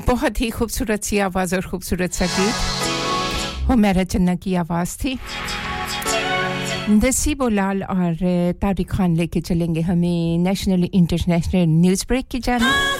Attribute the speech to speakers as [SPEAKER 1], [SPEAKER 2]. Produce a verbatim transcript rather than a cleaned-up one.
[SPEAKER 1] बहुत ही खूबसूरत सी आवाज और खूबसूरत सा गीत हुमैरा चन्ना की आवाज थी नसीबो लाल और तारिक खान लेके चलेंगे हमें नेशनल इंटरनेशनल न्यूज़ ब्रेक की जानिब